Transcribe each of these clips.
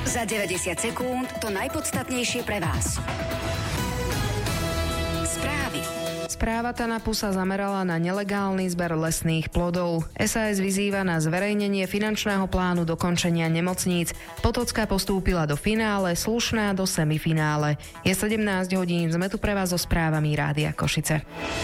Za 90 sekúnd to najpodstatnejšie pre vás. Správy. Správa TANAPu sa zamerala na nelegálny zber lesných plodov. SAS vyzýva na zverejnenie finančného plánu dokončenia nemocníc. Potocká postúpila do finále, Slušná do semifinále. Je 17 hodín, sme tu pre vás so správami Rádia Košice.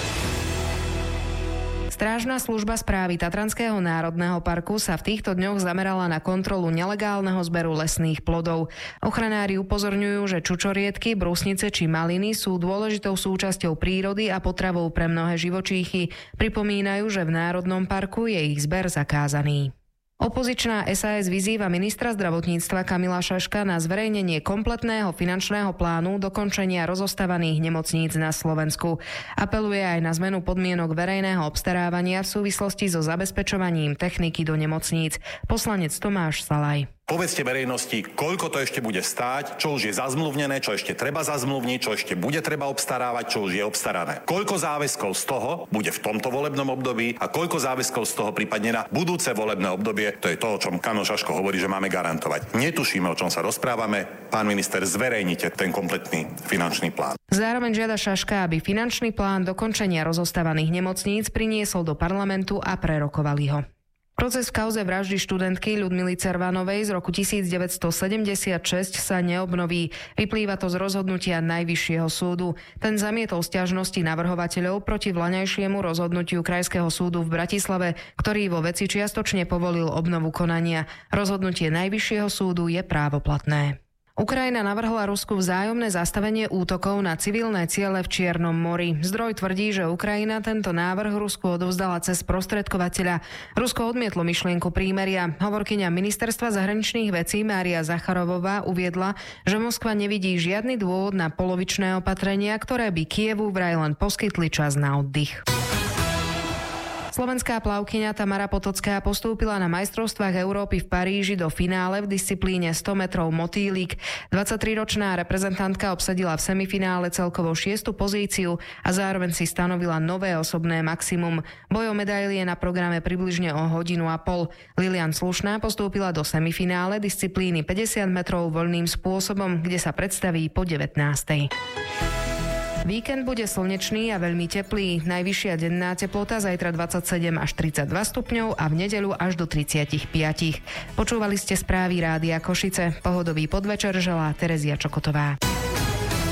Strážna služba správy Tatranského národného parku sa v týchto dňoch zamerala na kontrolu nelegálneho zberu lesných plodov. Ochranári upozorňujú, že čučoriedky, brusnice či maliny sú dôležitou súčasťou prírody a potravou pre mnohé živočíchy. Pripomínajú, že v národnom parku je ich zber zakázaný. Opozičná SAS vyzýva ministra zdravotníctva Kamila Šaška na zverejnenie kompletného finančného plánu dokončenia rozostávaných nemocníc na Slovensku. Apeluje aj na zmenu podmienok verejného obstarávania v súvislosti so zabezpečovaním techniky do nemocníc. Poslanec Tomáš Salaj. Povedzte verejnosti, koľko to ešte bude stáť, čo už je zazmluvnené, čo ešte treba zazmluvniť, čo ešte bude treba obstarávať, čo už je obstarané. Koľko záväzkov z toho bude v tomto volebnom období a koľko záväzkov z toho prípadne na budúce volebné obdobie, to je to, o čom Kano Šaško hovorí, že máme garantovať. Netušíme, o čom sa rozprávame. Pán minister, zverejnite ten kompletný finančný plán. Zároveň žiada Šaška, aby finančný plán dokončenia rozostávaných nemocníc priniesol do parlamentu a prerokovali ho. Proces v kauze vraždy študentky Ľudmily Cervanovej z roku 1976 sa neobnoví. Vyplýva to z rozhodnutia Najvyššieho súdu. Ten zamietol sťažnosti navrhovateľov proti vlaňajšiemu rozhodnutiu Krajského súdu v Bratislave, ktorý vo veci čiastočne povolil obnovu konania. Rozhodnutie Najvyššieho súdu je právoplatné. Ukrajina navrhla Rusku vzájomné zastavenie útokov na civilné ciele v Čiernom mori. Zdroj tvrdí, že Ukrajina tento návrh Rusku odovzdala cez sprostredkovateľa. Rusko odmietlo myšlienku prímeria. Hovorkyňa ministerstva zahraničných vecí Mária Zacharovová uviedla, že Moskva nevidí žiadny dôvod na polovičné opatrenia, ktoré by Kievu vraj len poskytli čas na oddych. Slovenská plavkyňa Tamara Potocká postúpila na majstrovstvách Európy v Paríži do finále v disciplíne 100 metrov motýlik. 23-ročná reprezentantka obsadila v semifinále celkovo 6. pozíciu a zároveň si stanovila nové osobné maximum. Boj o medaily je na programe približne o hodinu a pol. Lilian Slušná postúpila do semifinále disciplíny 50 metrov voľným spôsobom, kde sa predstaví po 19. Víkend bude slnečný a veľmi teplý. Najvyššia denná teplota zajtra 27 až 32 stupňov a v nedeľu až do 35. Počúvali ste správy Rádia Košice. Pohodový podvečer želá Terezia Čokotová.